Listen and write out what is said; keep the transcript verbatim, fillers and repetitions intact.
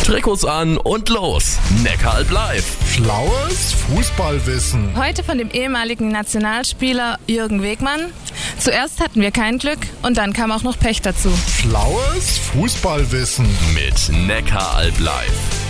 Trikots an und los. Neckaralb live. Schlaues Fußballwissen. Heute von dem ehemaligen Nationalspieler Jürgen Wegmann. Zuerst hatten wir kein Glück und dann kam auch noch Pech dazu. Schlaues Fußballwissen. Mit Neckaralb live.